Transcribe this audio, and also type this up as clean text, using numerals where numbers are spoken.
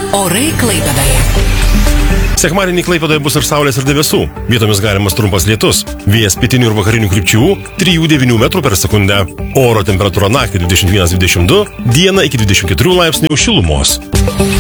Orai Klaipėdoje. Sekmadienį Klaipėdoje bus ir saulės ir debesų. Vietomis galimas trumpas lietus. Vėjas pietinių ir vakarinių krypčių 3–9 metrų per sekundę. Oro temperatūra naktį 21–22, dieną iki 24 laipsnių šilumos.